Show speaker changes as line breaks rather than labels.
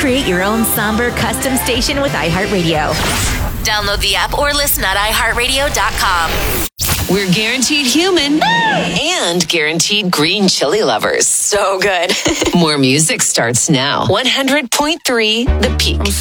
Create your own somber custom station with iHeartRadio. Download the app or listen at iHeartRadio.com.
We're guaranteed human and guaranteed green chili lovers.
So good.
More music starts now. 100.3 The Peak.